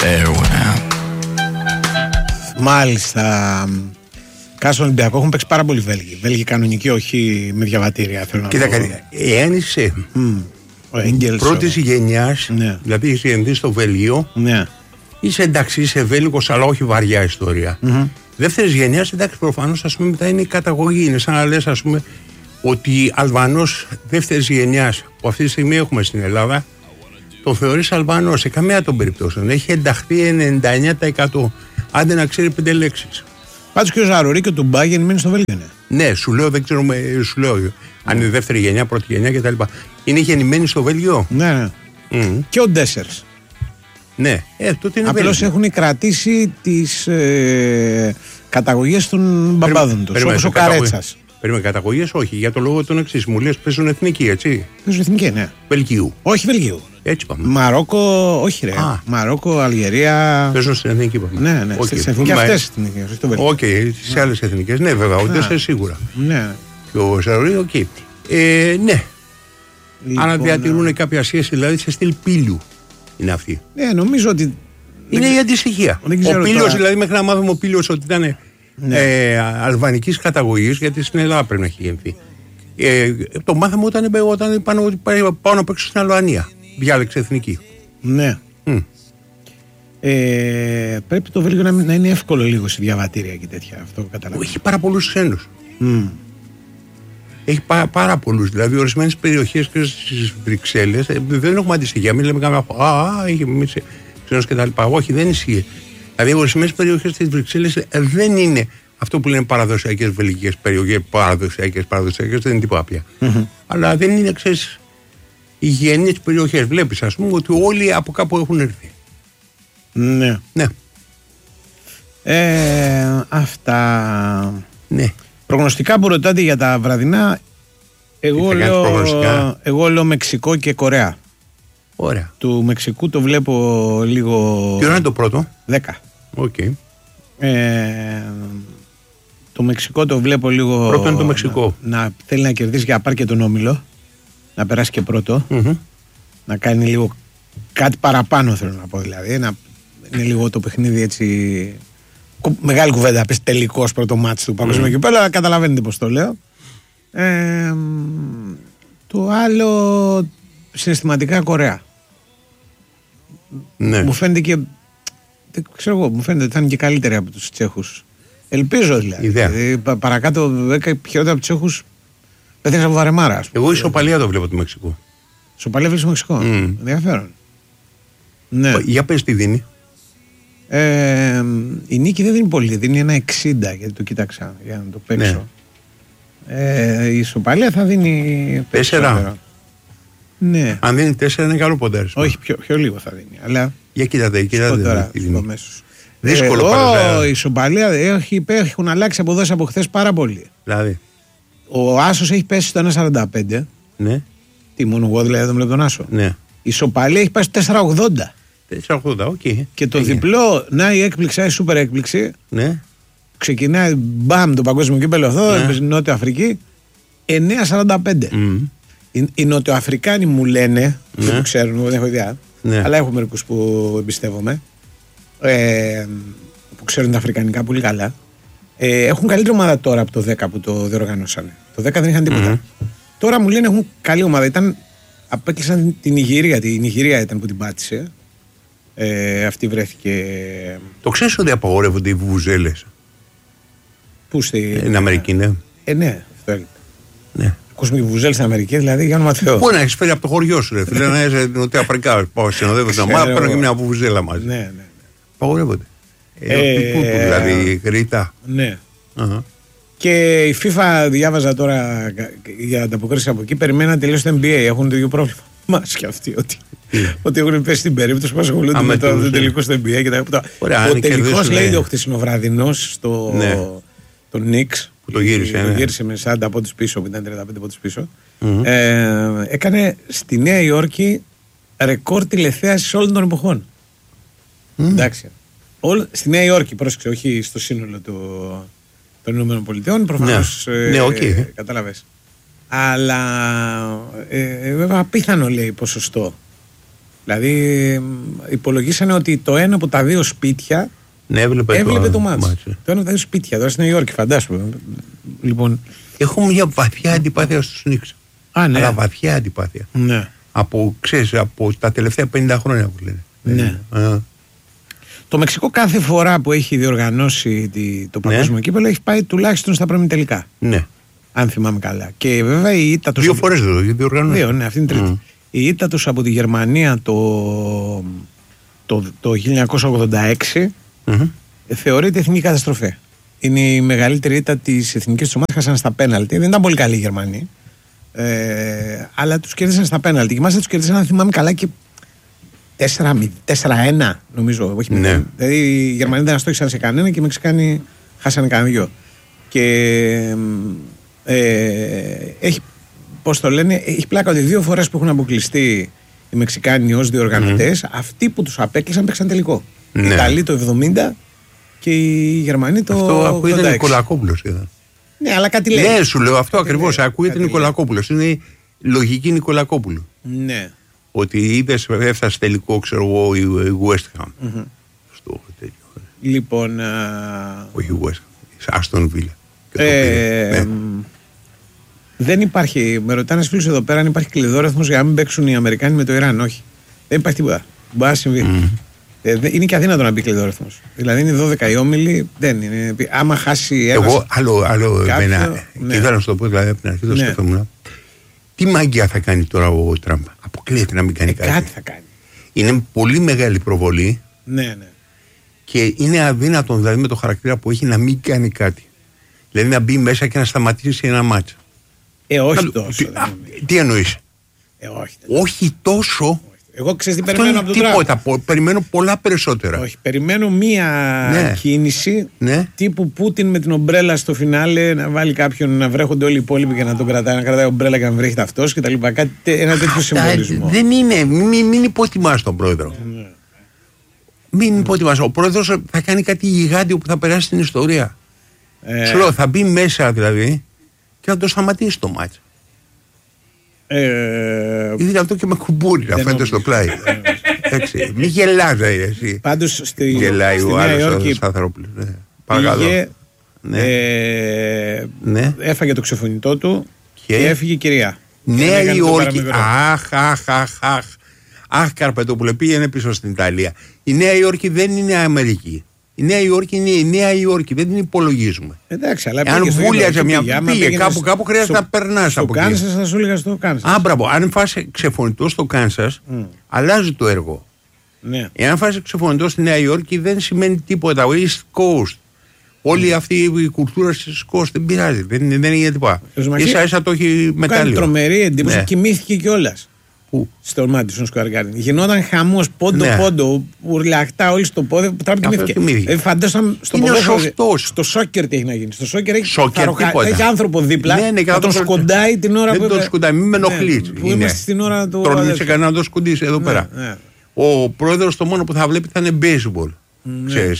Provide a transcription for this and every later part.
Μάλιστα. Κάσο Ολυμπιακό έχουν παίξει πάρα πολύ Βέλγοι. Βέλγοι κανονικοί, όχι με διαβατήρια. Κοίτα, εάν είσαι πρώτη γενιά, ναι, δηλαδή είσαι γεννηθεί στο Βέλγιο, ναι, είσαι εντάξει, είσαι Βέλγος, αλλά όχι βαριά ιστορία. Δεύτερη γενιά, εντάξει, προφανώς μετά είναι η καταγωγή. Είναι σαν να λες, ας πούμε, ότι Αλβανός δεύτερη γενιά που αυτή τη στιγμή έχουμε στην Ελλάδα, το θεωρείς Αλβανός σε καμία των περιπτώσεων. Έχει ενταχθεί 99%. Άντε να ξέρει 5 λέξεις. Πάντως και ο Ζαρουρίκιο του Μπάγεν μένει στο Βέλγιο. Ναι, σου λέω, δεν ξέρω, σου λέω αν είναι δεύτερη γενιά, πρώτη γενιά κτλ. Είναι γεννημένοι στο Βέλγιο. Ναι, ναι. Και ο Ντέσσερς. Ναι, τότε είναι. Απλώς έχουν κρατήσει τις καταγωγές των μπαμπάδων τους. Όπως ο Καρέτσας. Περίμενε, καταγωγές όχι, για το λόγο των εξής. Μου λες παίζουν εθνική, έτσι. Παίζουν εθνική, ναι. Βελγίου. Όχι Βελγίου. Έτσι πάμε. Μαρόκο, όχι ρε. Μαρόκο, Αλγερία. Παίζουν στην εθνική, πάμε. Ναι, ναι. Στις εθνικές αυτές. Οκ, σε άλλες εθνικές. Ναι, βέβαια, ούτε σε σίγουρα. Ναι. Και ο Σαρουρί, οκ. Ναι. Αν διατηρούν κάποια σχέση, δηλαδή σε στυλ πύλιου είναι αυτή. Ναι, νομίζω ότι. Είναι η αντιστοιχεία. Ο Πύλιος, δηλαδή, μέχρι να μάθουμε ο Πύλιος ότι ήταν αλβανικής καταγωγής, γιατί στην Ελλάδα πρέπει να έχει γεννηθεί. Το μάθαμε όταν είπαν ότι πάω να παίξω στην Αλβανία. Διάλεξε εθνική. Ναι. Πρέπει το Βέλγιο να είναι εύκολο λίγο σε διαβατήρια και τέτοια. Αυτό καταλαβαίνω. Έχει πάρα πολλούς ξένους. Έχει πάρα πολλούς. Δηλαδή, ορισμένες περιοχές και στις Βρυξέλλες δεν έχουμε αντιστοιχεία. Μην λέμε καμιά έχει ξένος κτλ. Όχι, δεν ισχύει. Δηλαδή, ορισμένες περιοχές στις Βρυξέλλες δεν είναι αυτό που λένε παραδοσιακές βελγικές περιοχές. Παραδοσιακές, δεν είναι τίποτα πια. Αλλά δεν είναι, ξέρεις, υγιεινές περιοχές. Βλέπεις, ας πούμε, ότι όλοι από κάπου έχουν έρθει. Ναι. Ναι. Αυτά. Ναι. Προγνωστικά που ρωτάτε για τα βραδινά, εγώ λέω Μεξικό και Κορέα. Ωραία. Του Μεξικού το βλέπω λίγο. Τι ώρα είναι το πρώτο? 10. Okay. Το Μεξικό το βλέπω λίγο. Πρώτο είναι το Μεξικό. Να θέλει να κερδίσει για να πάρει και τον όμιλο. Να περάσει και πρώτο. Να κάνει λίγο κάτι παραπάνω, θέλω να πω δηλαδή. Να είναι λίγο το παιχνίδι έτσι. Μεγάλη κουβέντα, πες τελικός πρώτο μάτς του παγκοσμίου κυπέλλου, αλλά καταλαβαίνετε πως το λέω. Το άλλο συναισθηματικά Κορέα. Ναι. Μου φαίνεται και. Δεν ξέρω εγώ, μου φαίνεται ότι θα είναι και καλύτερη από τους Τσέχους. Ελπίζω δηλαδή. Δηλαδή παρακάτω χειρότερα από τους Τσέχους πέθανε από βαρεμάρα. Εγώ ισοπαλία το βλέπω του Μεξικού. Ισοπαλία βλέπεις στο Μεξικό. Ενδιαφέρον. Ναι. Για πες τι δίνει. Η νίκη δεν δίνει πολύ, δίνει ένα 60 γιατί το κοίταξα για να το παίξω. Ναι. Η ισοπαλία θα δίνει 4. Ναι. Αν δίνει 4 είναι καλό ποντάρισμα. Όχι, πιο λίγο θα δίνει. Αλλά για κοίτατε τώρα, δύσκολο η ισοπαλία έχουν αλλάξει αποδόσεις από χθες πάρα πολύ. Δηλαδή. Ο Άσος έχει πέσει στο 1,45. Ναι. Τι, μόνο εγώ δηλαδή δεν βλέπω τον Άσο. Ναι. Η ισοπαλία έχει πάει στο 4,80. 4,80, οκ. Και το διπλό, να η έκπληξη, η σούπερ έκπληξη. Ναι. Ξεκινάει μπαμ το παγκόσμιο κύπελλο αυτό, ναι. Νότια Αφρική, 9,45. Οι Νοτιοαφρικάνοι μου λένε, δεν ξέρουν, δεν έχω ιδέα, αλλά έχω μερικούς που εμπιστεύομαι, που ξέρουν τα αφρικανικά πολύ καλά. Έχουν καλύτερη ομάδα τώρα από το 10 που το διοργανώσανε. Το 10 δεν είχαν τίποτα. Τώρα μου λένε έχουν καλή ομάδα. Απέκλεισαν την Νιγηρία. Η Νιγηρία ήταν που την πάτησε. Αυτή βρέθηκε. Το ξέρεις ότι απαγορεύονται οι βουβουζέλες? Πού στην Αμερική, ναι. Ναι, αυτό έλεγε. Ναι. Ακούσουμε βουβουζέλες στην Αμερική, δηλαδή για όνομα Θεού. Μπορεί να έχεις φέρει από το χωριό σου, ρε φίλε, να είσαι Νοτιοαφρικά. Πάω συνοδεύω την ομάδα, παίρνω και μια βουβουζέλα μαζί. Ναι. Απαγορεύονται. Δηλαδή γρήτα. Ναι. Και η FIFA, διάβαζα τώρα για ανταποκρίσεις από εκεί, περιμένει να τελειώσει το NBA. Έχουν το ίδιο πρόβλημα. Μας και αυτοί ότι έχουν πέσει στην περίπτωση που ασχολούνται με το τελικό στο NBA και τα. Ο τελικός λέει ο χθεσινοβραδινός στο Knicks που το γύρισε με 40 πόντους πίσω, που ήταν 35 πόντους πίσω. Έκανε στη Νέα Υόρκη ρεκόρ τηλεθέασης όλων των εποχών. Εντάξει. Στη Νέα Υόρκη, πρόσεξε, όχι στο σύνολο των Ηνωμένων Πολιτειών, προφανώς. Ναι, κατάλαβες. Αλλά βέβαια απίθανο λέει ποσοστό Δηλαδή υπολογίσανε ότι το ένα από τα δύο σπίτια έβλεπε το μάτς. Το ένα από τα δύο σπίτια, τώρα στη Νέα Υόρκη, φαντάσου. Λοιπόν, έχω μια βαθιά αντιπάθεια στους Knicks. Ναι. Αλλά βαθιά αντιπάθεια. Ναι. Από τα τελευταία 50 χρόνια που λένε. Ναι. Το Μεξικό κάθε φορά που έχει διοργανώσει το παγκόσμιο κύπελλο έχει πάει τουλάχιστον στα προημιτελικά. Ναι. Αν θυμάμαι καλά. Και βέβαια η ήττα τους. 2 φορές διοργανώσει. 2, ναι, αυτή είναι τρίτη. Η ήττα τους από τη Γερμανία το 1986 θεωρείται εθνική καταστροφή. Είναι η μεγαλύτερη ήττα της εθνικής της ομάδας. Χάσαν στα πέναλτι. Δεν ήταν πολύ καλοί οι Γερμανοί. Αλλά τους κέρδισαν στα πέναλτι. Και μάλιστα τους κέρδισαν, αν θυμάμαι καλά, και 4-1 νομίζω. Όχι, ναι. Δηλαδή οι Γερμανοί δεν αστόχησαν σε κανένα και οι Μεξικάνοι χάσανε κανένα δυο. Και έχει, πώς το λένε, έχει πλάκα ότι 2 φορές που έχουν αποκλειστεί οι Μεξικάνοι ως διοργανωτές, αυτοί που τους απέκλεισαν παίξαν τελικό. Οι Ιταλοί το 70 και οι Γερμανοί το 86. Αυτό ακούγεται Νικολακόπουλος. Ναι, αλλά κάτι λέει. Ναι, σου λέω αυτό ακριβώς. Ακούγεται Νικολακόπουλος. Είναι λογική Νικολακόπουλου. Ναι. Ότι είδες, έφτασε τελικό, ξέρω εγώ, η West Ham. Στο τέτοιο. Λοιπόν. Όχι η West Ham. Aston Villa. Δεν υπάρχει. Με ρωτάει ένας φίλος εδώ πέρα αν υπάρχει κλειδόρεθμος για να μην παίξουν οι Αμερικάνοι με το Ιράν. Όχι. Δεν υπάρχει τίποτα. Μπορεί να συμβεί. Είναι και αδύνατο να μπει κλειδόρεθμος. Δηλαδή είναι 12 οι όμιλοι. Δεν είναι. Άμα χάσει ένας. Εγώ άλλο εμένα. Και ήθελα να σου το πω δηλαδή από την αρχή το σκεφτόμουν. Τι μαγεία θα κάνει τώρα ο Τραμπ? Αποκλείεται να μην κάνει κάτι. Κάτι θα κάνει. Είναι πολύ μεγάλη προβολή. Ναι. Και είναι αδύνατο δηλαδή με το χαρακτήρα που έχει να μην κάνει κάτι. Δηλαδή να μπει μέσα και να σταματήσει ένα μάτσο. Όχι τόσο. Τι εννοείς? Όχι τόσο. Εγώ ξέρεις τι περιμένω από τον Τραμπ? Τίποτα. Περιμένω πολλά περισσότερα. Όχι. Περιμένω μία κίνηση τύπου Πούτιν με την ομπρέλα στο φινάλε, να βάλει κάποιον να βρέχονται όλοι οι υπόλοιποι και να τον κρατάει. Να κρατάει ομπρέλα και να βρέχεται αυτός και τα λοιπά. Ένα τέτοιο συμβολισμό. Δεν είναι. Μην υποτιμάς τον πρόεδρο. Μην υποτιμάς. Ο πρόεδρος θα κάνει κάτι γιγάντιο που θα περάσει στην ιστορία. Σου λέω, θα μπει μέσα δηλαδή και θα το σταματήσει το μάτσο. Είδε αυτό και με κουμπούρι να φαίνεται στο πλάι. Έτσι. Μη γελάς εσύ. Πάντως στη Νέα Υόρκη πήγε, έφαγε το ξεφωνητό του και έφυγε η κυρία. Νέα Υόρκη. Αχ, Καρπετόπουλε, πήγαινε πίσω στην Ιταλία. Η Νέα Υόρκη δεν είναι Αμερική. Η Νέα Υόρκη είναι η Νέα Υόρκη, δεν την υπολογίζουμε. Εντάξει, αλλά αν βούλιαζε μια πήγε κάπου χρειάζεται να περνάς από εκεί. Στο Κάνσας θα σου έλεγα στο Κάνσας. Μπράβο, αν φας ξεφωνητό στο Κάνσας, αλλάζει το έργο. Ναι. Εάν φας ξεφωνητό στη Νέα Υόρκη δεν σημαίνει τίποτα. Ο East Coast, όλη αυτή η κουλτούρα της East Coast δεν πειράζει, δεν είναι τίποτα. Ίσα το έχει μετάλλιο. Κάνει τρομερή εντύπωση, κοιμήθηκε κιόλας. Στο Madison Square Garden. Γινόταν χαμός πόντο, ουρλιαχτά όλοι στο πόδι που τράπηκε κοιμήθηκε. Φαντάσαμε στο ποδόσφαιρο. Στο σόκερ τι έχει να γίνει. Στο σόκερ έχει άνθρωπο δίπλα. Θα τον σκοντάει την ώρα που. Δεν τον σκοντάει, μην με ενοχλεί. Που είμαστε στην ώρα του. Τολμήσε κανένα να το σκουντήσει εδώ πέρα. Ο πρόεδρος το μόνο που θα βλέπει θα είναι baseball. Ξέρεις.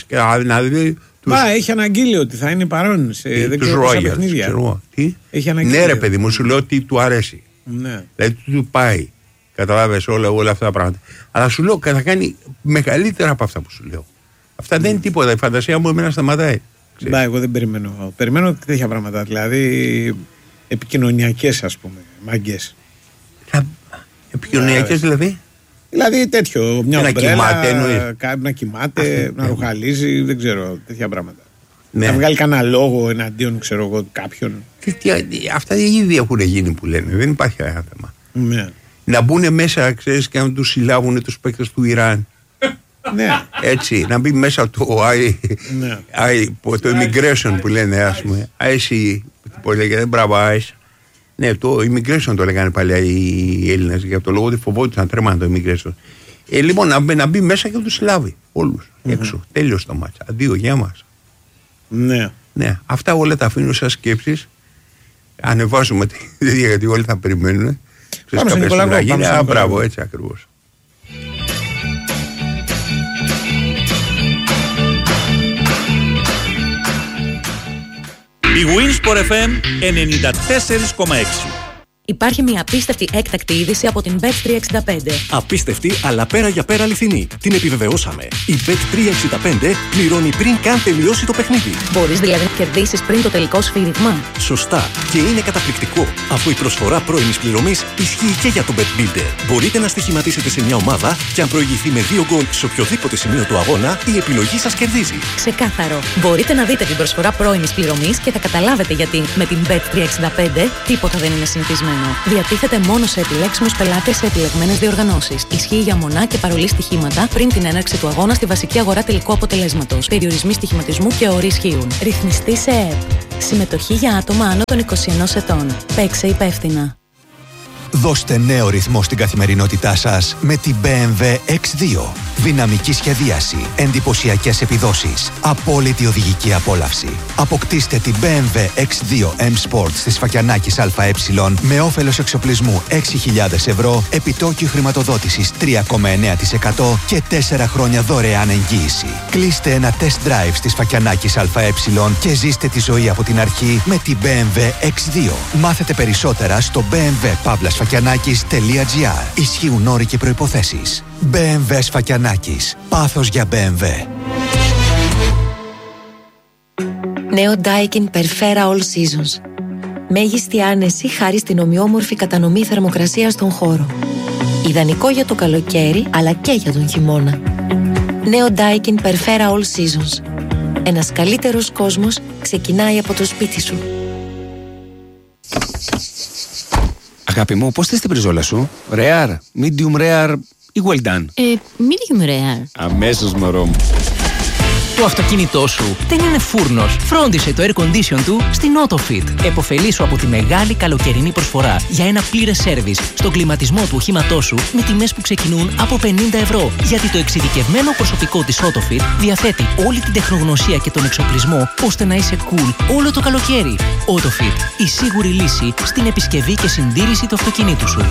Μα έχει αναγγείλει ότι θα είναι παρόν σε πόσα παιχνίδια. Ναι, ρε παιδί μου, σου λέω ότι του αρέσει. Δηλαδή του πάει. Καταλάβες όλα αυτά τα πράγματα. Αλλά σου λέω θα κάνει μεγαλύτερα από αυτά που σου λέω. Αυτά δεν είναι τίποτα. Η φαντασία μου εμένα σταματάει. Μπα, εγώ δεν περιμένω. Περιμένω τέτοια πράγματα. Δηλαδή επικοινωνιακές, ας πούμε, μάγκες. Επικοινωνιακές δηλαδή? Δηλαδή τέτοιο. Μια ομπρέλα, να κοιμάται, αυτό, να ρουχαλίζει, δεν ξέρω, τέτοια πράγματα. Ναι. Να βγάλει κανένα λόγο εναντίον, ξέρω εγώ, κάποιον. Αυτά ήδη έχουν γίνει που λένε. Δεν υπάρχει κανένα θέμα. Ναι. Να μπουν μέσα, ξέρεις, και να τους συλλάβουν τους παίκτες του Ιράν. Ναι. Έτσι, να μπει μέσα το immigration που λένε, ας πούμε. IC, πώς λέγεται, μπράβο, IC. Ναι, το immigration το λέγανε παλιά οι Έλληνες, για το λόγο ότι φοβόντουσαν τρέμανε το immigration. Λοιπόν, να μπει μέσα και να τους συλλάβει όλους έξω. Τέλειος το μάτσα. Αντίο, για μας. Ναι. Ναι, αυτά όλα τα αφήνω σαν σκέψεις. Ανεβάζουμε γιατί όλοι θα περιμένουν. Πάμε στον Νικολακό. Μπράβο, έτσι ακριβώς. Η Winsport FM 94,6. Υπάρχει μια απίστευτη έκτακτη είδηση από την Bet365. Απίστευτη, αλλά πέρα για πέρα αληθινή. Την επιβεβαιώσαμε. Η Bet365 πληρώνει πριν καν τελειώσει το παιχνίδι. Μπορείς δηλαδή να κερδίσεις πριν το τελικό σφύριγμα. Σωστά. Και είναι καταπληκτικό, αφού η προσφορά πρώιμης πληρωμής ισχύει και για το Bet Builder. Μπορείτε να στοιχηματίσετε σε μια ομάδα και αν προηγηθεί με 2 γκολ σε οποιοδήποτε σημείο του αγώνα, η επιλογή σας κερδίζει. Ξεκάθαρο. Μπορείτε να δείτε την προσφορά πρώιμης πληρωμής και θα καταλάβετε γιατί με την Bet365 τίποτα δεν είναι συνηθισμένο. Διατίθεται μόνο σε επιλέξιμους πελάτες σε επιλεγμένες διοργανώσεις. Ισχύει για μονά και παρολί στοιχήματα πριν την έναρξη του αγώνα στη βασική αγορά τελικού αποτελέσματος. Περιορισμοί στοιχηματισμού και όροι ισχύουν. Ρυθμιστή σε ΕΕΠ. Συμμετοχή για άτομα άνω των 21 ετών. Παίξε υπεύθυνα. Δώστε νέο ρυθμό στην καθημερινότητά σας με την BMW X2. Δυναμική σχεδίαση, εντυπωσιακές επιδόσεις, απόλυτη οδηγική απόλαυση. Αποκτήστε την BMW X2 M Sport στη Σφακιανάκης ΑΕ με όφελος εξοπλισμού 6.000 ευρώ, επιτόκιο χρηματοδότησης 3,9% και 4 χρόνια δωρεάν εγγύηση. Κλείστε ένα test drive στη Σφακιανάκης ΑΕ και ζήστε τη ζωή από την αρχή με την BMW X2. Μάθετε περισσότερα στο bmw-sfakianakis.gr. Ισχύουν όροι και προϋποθέσεις. BMW Σφακιανάκης. Πάθος για BMW. Νέο Daikin Perfera All Seasons. Μέγιστη άνεση χάρη στην ομοιόμορφη κατανομή θερμοκρασίας στον χώρο. Ιδανικό για το καλοκαίρι αλλά και για τον χειμώνα. Νέο Daikin Perfera All Seasons. Ένας καλύτερος κόσμος ξεκινάει από το σπίτι σου. Αγάπη μου, πώς θες την μπριζόλα σου? Rare, medium rare ή well done? Medium rare. Αμέσως, μωρό μου. Το αυτοκίνητό σου δεν είναι φούρνος. Φρόντισε το air condition του στην AutoFit. Εποφελήσου από τη μεγάλη καλοκαιρινή προσφορά για ένα πλήρες σέρβις στον κλιματισμό του οχήματός σου με τιμές που ξεκινούν από 50 ευρώ. Γιατί το εξειδικευμένο προσωπικό της AutoFit διαθέτει όλη την τεχνογνωσία και τον εξοπλισμό ώστε να είσαι cool όλο το καλοκαίρι. AutoFit, η σίγουρη λύση στην επισκευή και συντήρηση του αυτοκινήτου σου.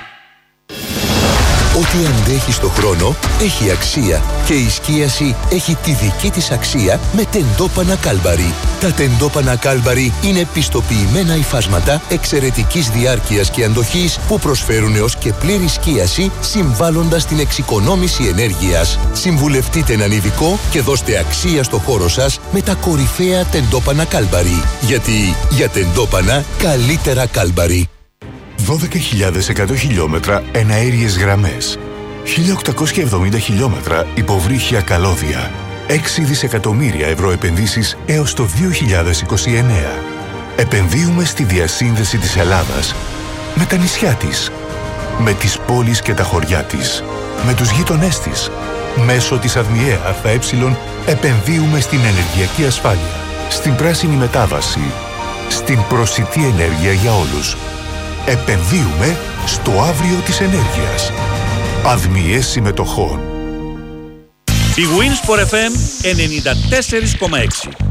Ό,τι αντέχει στο χρόνο έχει αξία και η σκίαση έχει τη δική της αξία με τεντόπανα Κάλμπαρι. Τα τεντόπανα Κάλμπαρι είναι πιστοποιημένα υφάσματα εξαιρετικής διάρκειας και αντοχής που προσφέρουν έως και πλήρη σκίαση συμβάλλοντας στην εξοικονόμηση ενέργειας. Συμβουλευτείτε έναν ειδικό και δώστε αξία στο χώρο σας με τα κορυφαία τεντόπανα Κάλμπαρι. Γιατί για τεντόπανα καλύτερα Κάλμπαρι. 12.100 χιλιόμετρα εναέριες γραμμές, 1.870 χιλιόμετρα υποβρύχια καλώδια, 6 δισεκατομμύρια ευρώ επενδύσεις έως το 2029. Επενδύουμε στη διασύνδεση της Ελλάδας με τα νησιά της, με τις πόλεις και τα χωριά της, με τους γείτονές της. Μέσω της ΑΔΜΙΕ ΑΕ επενδύουμε στην ενεργειακή ασφάλεια, στην πράσινη μετάβαση, στην προσιτή ενέργεια για όλους. Επενδύουμε στο αύριο της ενέργειας. ΑΔΜΙΕ συμμετοχών. Η Winsport FM 94,6.